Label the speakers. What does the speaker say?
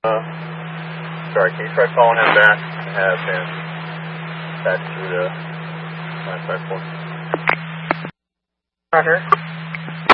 Speaker 1: Sorry, can you try calling him back and have him back through the 954?
Speaker 2: Roger.